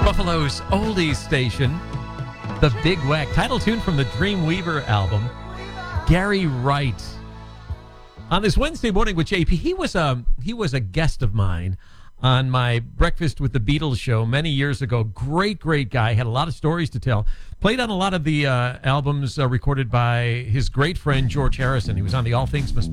Buffalo's oldies station, The Big Wack, title tune from the Dreamweaver album, Gary Wright. On this Wednesday morning with JP, he was a guest of mine on my Breakfast with the Beatles show many years ago. Great guy. Had a lot of stories to tell. Played on a lot of the albums recorded by his great friend George Harrison. He was on the All Things Must